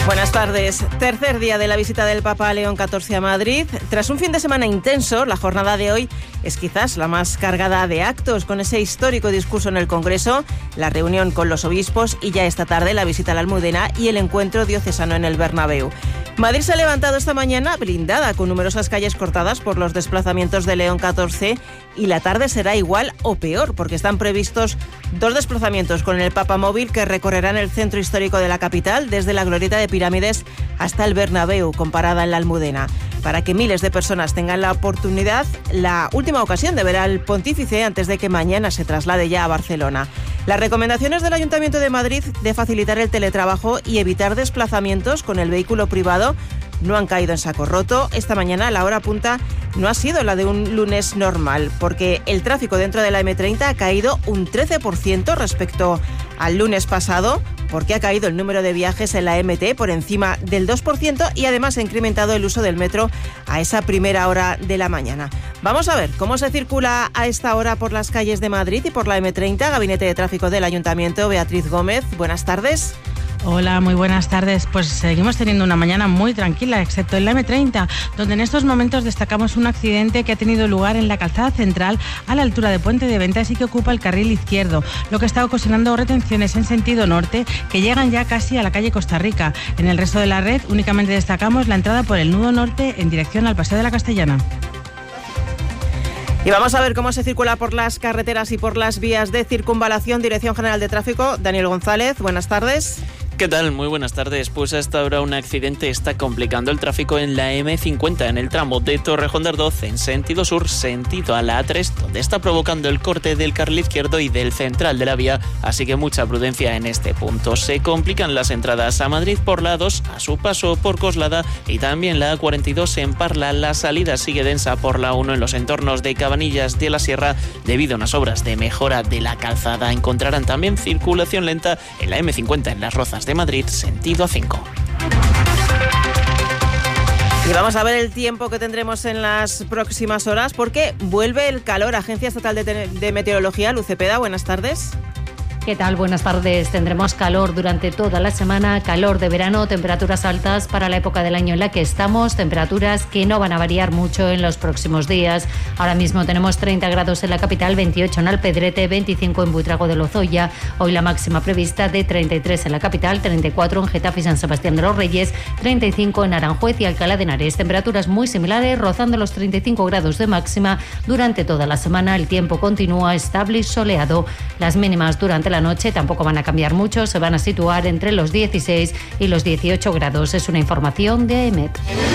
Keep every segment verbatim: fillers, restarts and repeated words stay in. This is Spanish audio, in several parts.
Buenas tardes. Tercer día de la visita del Papa León catorce a Madrid. Tras un fin de semana intenso, la jornada de hoy es quizás la más cargada de actos, con ese histórico discurso en el Congreso, la reunión con los obispos y ya esta tarde la visita a la Almudena y el encuentro diocesano en el Bernabéu. Madrid se ha levantado esta mañana blindada, con numerosas calles cortadas por los desplazamientos de León catorce, y la tarde será igual o peor, porque están previstos dos desplazamientos con el Papa móvil que recorrerán el centro histórico de la capital, desde la glorieta de Pirámides hasta el Bernabéu, con parada en la Almudena, para que miles de personas tengan la oportunidad, la última ocasión de ver al pontífice antes de que mañana se traslade ya a Barcelona. Las recomendaciones del Ayuntamiento de Madrid de facilitar el teletrabajo y evitar desplazamientos con el vehículo privado no han caído en saco roto. Esta mañana la hora punta no ha sido la de un lunes normal, porque el tráfico dentro de la eme treinta ha caído un trece por ciento respecto al lunes pasado, porque ha caído el número de viajes en la eme te por encima del dos por ciento y además ha incrementado el uso del metro a esa primera hora de la mañana. Vamos a ver cómo se circula a esta hora por las calles de Madrid y por la eme treinta. Gabinete de Tráfico del Ayuntamiento, Beatriz Gómez, buenas tardes. Hola, muy buenas tardes. Pues seguimos teniendo una mañana muy tranquila, excepto en la eme treinta, donde en estos momentos destacamos un accidente que ha tenido lugar en la calzada central a la altura de Puente de Ventas y que ocupa el carril izquierdo, lo que está ocasionando retenciones en sentido norte que llegan ya casi a la calle Costa Rica. En el resto de la red únicamente destacamos la entrada por el nudo norte en dirección al Paseo de la Castellana. Y vamos a ver cómo se circula por las carreteras y por las vías de circunvalación. Dirección General de Tráfico, Daniel González, buenas tardes. ¿Qué tal? Muy buenas tardes. Pues hasta ahora un accidente está complicando el tráfico en la eme cincuenta, en el tramo de Torrejón de Ardoz en sentido sur, sentido a la a tres, donde está provocando el corte del carril izquierdo y del central de la vía, así que mucha prudencia en este punto. Se complican las entradas a Madrid por la a dos, a su paso por Coslada, y también la a cuarenta y dos en Parla. La salida sigue densa por la uno en los entornos de Cabanillas de la Sierra debido a unas obras de mejora de la calzada. Encontrarán también circulación lenta en la eme cincuenta en Las Rozas de Madrid, sentido a cinco. Y vamos a ver el tiempo que tendremos en las próximas horas, porque vuelve el calor. Agencia Estatal de, de Meteorología, Luz Cepeda, buenas tardes. ¿Qué tal? Buenas tardes. Tendremos calor durante toda la semana, calor de verano, temperaturas altas para la época del año en la que estamos, temperaturas que no van a variar mucho en los próximos días. Ahora mismo tenemos treinta grados en la capital, veintiocho en Alpedrete, veinticinco en Buitrago de Lozoya. Hoy la máxima prevista de treinta y tres en la capital, treinta y cuatro en Getafe y San Sebastián de los Reyes, treinta y cinco en Aranjuez y Alcalá de Henares. Temperaturas muy similares, rozando los treinta y cinco grados de máxima durante toda la semana. El tiempo continúa estable y soleado. Las mínimas durante la noche tampoco van a cambiar mucho, se van a situar entre los dieciséis y los dieciocho grados. Es una información de EMET.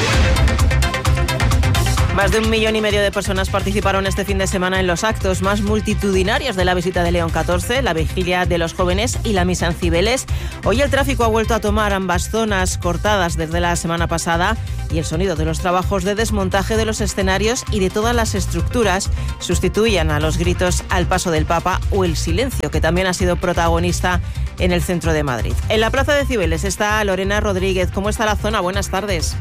Más de un millón y medio de personas participaron este fin de semana en los actos más multitudinarios de la visita de León catorce, la vigilia de los jóvenes y la misa en Cibeles. Hoy el tráfico ha vuelto a tomar ambas zonas cortadas desde la semana pasada y el sonido de los trabajos de desmontaje de los escenarios y de todas las estructuras sustituyen a los gritos al paso del Papa o el silencio, que también ha sido protagonista en el centro de Madrid. En la plaza de Cibeles está Lorena Rodríguez. ¿Cómo está la zona? Buenas tardes.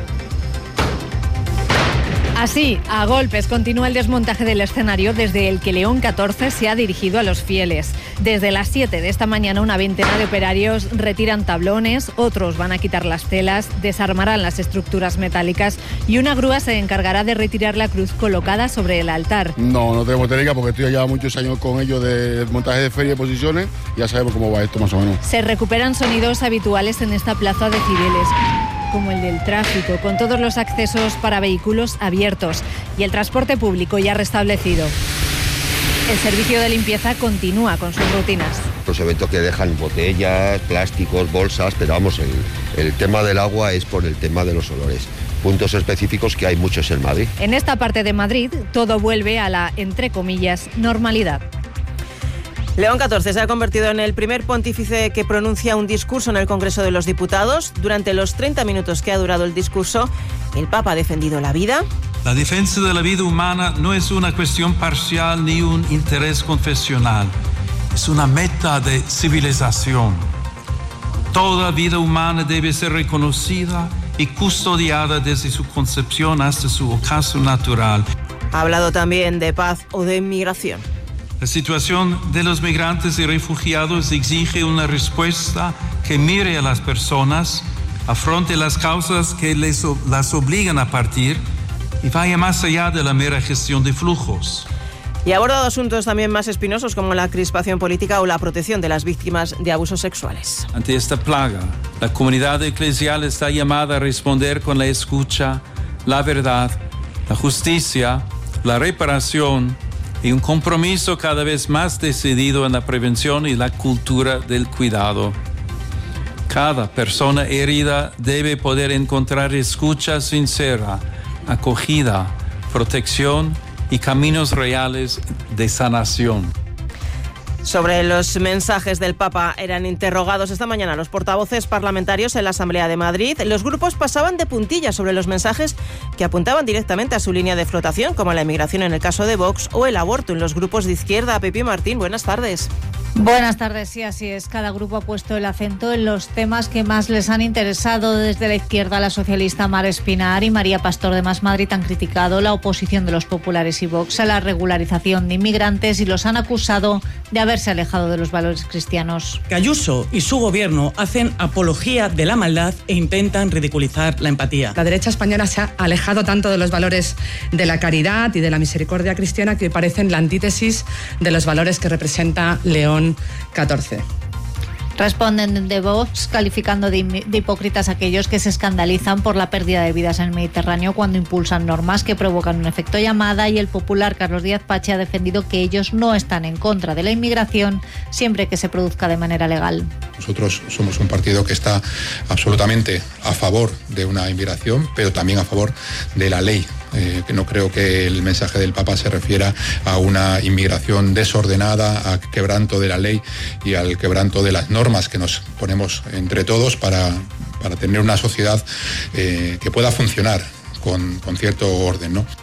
Así, a golpes, continúa el desmontaje del escenario desde el que León catorce se ha dirigido a los fieles. Desde las siete de esta mañana una veintena de operarios retiran tablones, otros van a quitar las telas, desarmarán las estructuras metálicas y una grúa se encargará de retirar la cruz colocada sobre el altar. No, no tenemos técnica porque estoy ya muchos años con ellos de montaje de feria y posiciones, ya sabemos cómo va esto más o menos. Se recuperan sonidos habituales en esta plaza de Cibeles, como el del tráfico, con todos los accesos para vehículos abiertos y el transporte público ya restablecido. El servicio de limpieza continúa con sus rutinas. Los eventos que dejan botellas, plásticos, bolsas, pero vamos, el, el tema del agua es por el tema de los olores. Puntos específicos que hay muchos en Madrid. En esta parte de Madrid todo vuelve a la, entre comillas, normalidad. León catorce se ha convertido en el primer pontífice que pronuncia un discurso en el Congreso de los Diputados. Durante los treinta minutos que ha durado el discurso, el Papa ha defendido la vida. La defensa de la vida humana no es una cuestión parcial ni un interés confesional. Es una meta de civilización. Toda vida humana debe ser reconocida y custodiada desde su concepción hasta su ocaso natural. Ha hablado también de paz o de inmigración. La situación de los migrantes y refugiados exige una respuesta que mire a las personas, afronte las causas que les, las obligan a partir y vaya más allá de la mera gestión de flujos. Y ha abordado asuntos también más espinosos como la crispación política o la protección de las víctimas de abusos sexuales. Ante esta plaga, la comunidad eclesial está llamada a responder con la escucha, la verdad, la justicia, la reparación y un compromiso cada vez más decidido en la prevención y la cultura del cuidado. Cada persona herida debe poder encontrar escucha sincera, acogida, protección y caminos reales de sanación. Sobre los mensajes del Papa eran interrogados esta mañana los portavoces parlamentarios en la Asamblea de Madrid. Los grupos pasaban de puntillas sobre los mensajes que apuntaban directamente a su línea de flotación, como la inmigración en el caso de Vox o el aborto en los grupos de izquierda. Pepi Martín, buenas tardes. Buenas tardes, sí, así es. Cada grupo ha puesto el acento en los temas que más les han interesado. Desde la izquierda, la socialista Mar Espinar y María Pastor de Más Madrid han criticado la oposición de los populares y Vox a la regularización de inmigrantes y los han acusado de haberse alejado de los valores cristianos. Ayuso y su gobierno hacen apología de la maldad e intentan ridiculizar la empatía. La derecha española se ha alejado tanto de los valores de la caridad y de la misericordia cristiana que parecen la antítesis de los valores que representa León catorce. Responden de Vox calificando de, de hipócritas a aquellos que se escandalizan por la pérdida de vidas en el Mediterráneo cuando impulsan normas que provocan un efecto llamada, y el popular Carlos Díaz Pache ha defendido que ellos no están en contra de la inmigración siempre que se produzca de manera legal. Nosotros somos un partido que está absolutamente a favor de una inmigración, pero también a favor de la ley. Eh, que no creo que el mensaje del Papa se refiera a una inmigración desordenada, a quebranto de la ley y al quebranto de las normas que nos ponemos entre todos para, para tener una sociedad eh, que pueda funcionar con, con cierto orden, ¿no?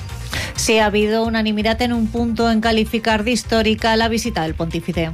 Sí, ha habido unanimidad en un punto en calificar de histórica la visita del pontífice.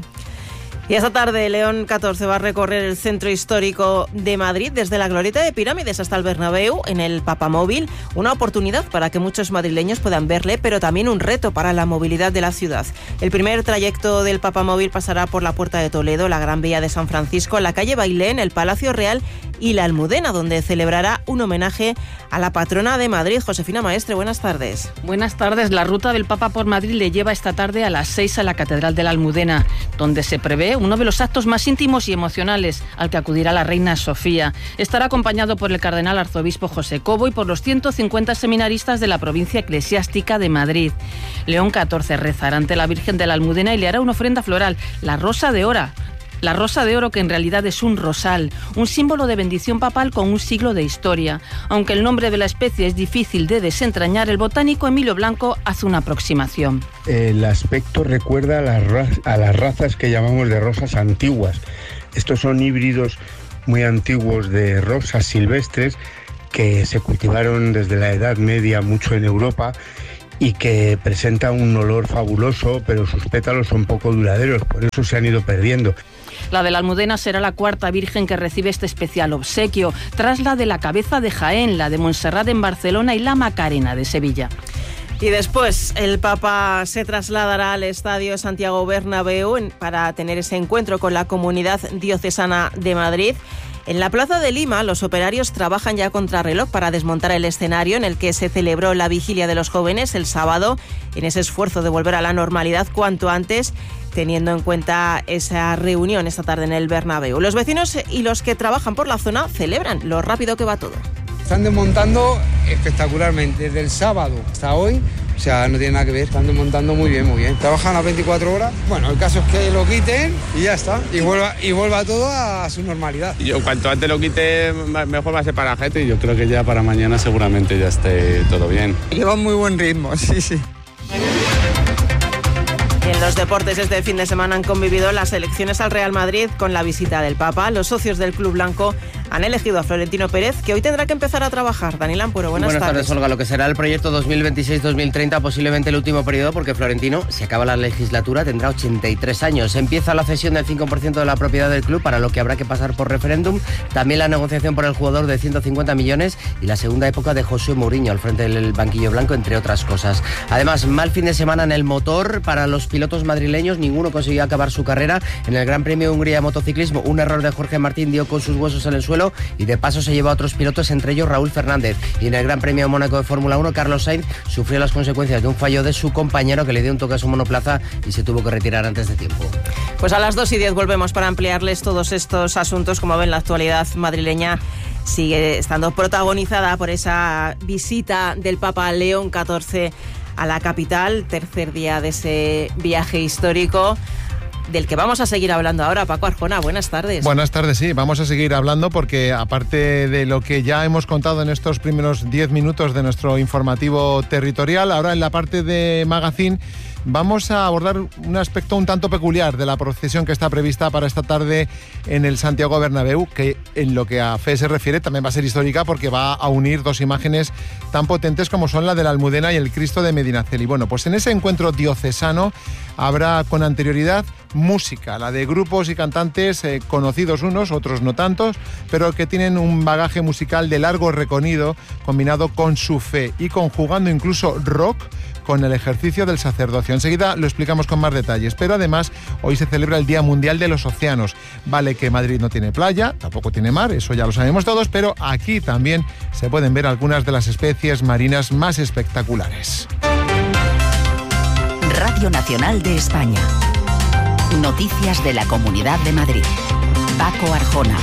Y esta tarde León catorce va a recorrer el centro histórico de Madrid desde la Glorieta de Pirámides hasta el Bernabéu en el Papamóvil. Una oportunidad para que muchos madrileños puedan verle, pero también un reto para la movilidad de la ciudad. El primer trayecto del Papamóvil pasará por la Puerta de Toledo, la Gran Vía de San Francisco, la calle Bailén, el Palacio Real y la Almudena, donde celebrará un homenaje a la patrona de Madrid. Josefina Maestre, buenas tardes. Buenas tardes. La ruta del Papa por Madrid le lleva esta tarde a las seis a la Catedral de la Almudena, donde se prevé uno de los actos más íntimos y emocionales al que acudirá la reina Sofía. Estará acompañado por el cardenal arzobispo José Cobo y por los ciento cincuenta seminaristas de la provincia eclesiástica de Madrid. León catorce rezará ante la Virgen de la Almudena y le hará una ofrenda floral, la rosa de oro. La rosa de oro, que en realidad es un rosal, un símbolo de bendición papal con un siglo de historia. Aunque el nombre de la especie es difícil de desentrañar, el botánico Emilio Blanco hace una aproximación. El aspecto recuerda a las, raz- a las razas que llamamos de rosas antiguas. Estos son híbridos muy antiguos de rosas silvestres que se cultivaron desde la Edad Media mucho en Europa y que presentan un olor fabuloso, pero sus pétalos son poco duraderos, por eso se han ido perdiendo. La de la Almudena será la cuarta virgen que recibe este especial obsequio, tras la de la Cabeza de Jaén, la de Montserrat en Barcelona y la Macarena de Sevilla. Y después el Papa se trasladará al Estadio Santiago Bernabéu para tener ese encuentro con la comunidad diocesana de Madrid. En la Plaza de Lima, los operarios trabajan ya contrarreloj para desmontar el escenario en el que se celebró la Vigilia de los Jóvenes el sábado, en ese esfuerzo de volver a la normalidad cuanto antes, teniendo en cuenta esa reunión esta tarde en el Bernabéu. Los vecinos y los que trabajan por la zona celebran lo rápido que va todo. Están desmontando espectacularmente, desde el sábado hasta hoy, o sea, no tiene nada que ver, están desmontando muy bien, muy bien. Trabajan a veinticuatro horas, bueno, el caso es que lo quiten y ya está, y vuelva, y vuelva todo a su normalidad. Yo cuanto antes lo quite, mejor va a ser para la gente, y yo creo que ya para mañana seguramente ya esté todo bien. Lleva muy buen ritmo, sí, sí. Y en los deportes este fin de semana han convivido las elecciones al Real Madrid con la visita del Papa. Los socios del Club Blanco han elegido a Florentino Pérez, que hoy tendrá que empezar a trabajar. Daniel Ampuro, buenas, buenas tardes. tardes. Olga. Lo que será el proyecto dos mil veintiséis dos mil treinta, posiblemente el último periodo, porque Florentino, si acaba la legislatura, tendrá ochenta y tres años. Empieza la cesión del cinco por ciento de la propiedad del club, para lo que habrá que pasar por referéndum. También la negociación por el jugador de ciento cincuenta millones y la segunda época de José Mourinho al frente del banquillo blanco, entre otras cosas. Además, mal fin de semana en el motor para los pilotos madrileños. Ninguno consiguió acabar su carrera en el Gran Premio de Hungría de motociclismo. Un error de Jorge Martín dio con sus huesos en el suelo vuelo y de paso se lleva a otros pilotos, entre ellos Raúl Fernández. Y en el Gran Premio de Mónaco de Fórmula uno, Carlos Sainz sufrió las consecuencias de un fallo de su compañero que le dio un toque a su monoplaza y se tuvo que retirar antes de tiempo. Pues a las dos y diez volvemos para ampliarles todos estos asuntos. Como ven, la actualidad madrileña sigue estando protagonizada por esa visita del Papa León catorce a la capital, tercer día de ese viaje histórico del que vamos a seguir hablando ahora. Paco Arjona, buenas tardes. Buenas tardes, sí, vamos a seguir hablando porque aparte de lo que ya hemos contado en estos primeros diez minutos de nuestro informativo territorial, ahora en la parte de Magazine vamos a abordar un aspecto un tanto peculiar de la procesión que está prevista para esta tarde en el Santiago Bernabéu, que en lo que a fe se refiere también va a ser histórica porque va a unir dos imágenes tan potentes como son la de la Almudena y el Cristo de Medinaceli. Bueno, pues en ese encuentro diocesano habrá con anterioridad música, la de grupos y cantantes eh, conocidos unos, otros no tantos, pero que tienen un bagaje musical de largo recorrido combinado con su fe y conjugando incluso rock con el ejercicio del sacerdocio. Enseguida lo explicamos con más detalles, pero además hoy se celebra el Día Mundial de los Océanos. Vale que Madrid no tiene playa, tampoco tiene mar, eso ya lo sabemos todos, pero aquí también se pueden ver algunas de las especies marinas más espectaculares. Radio Nacional de España. Noticias de la Comunidad de Madrid. Paco Arjona.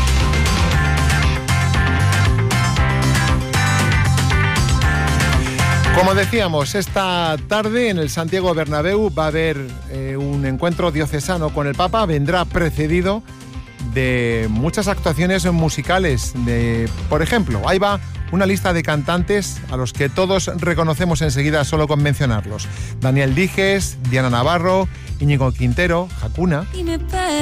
Como decíamos, esta tarde en el Santiago Bernabéu va a haber eh, un encuentro diocesano con el Papa. Vendrá precedido de muchas actuaciones musicales. De, por ejemplo, ahí va una lista de cantantes a los que todos reconocemos enseguida solo con mencionarlos. Daniel Dijes, Diana Navarro, Íñigo Quintero, Hakuna.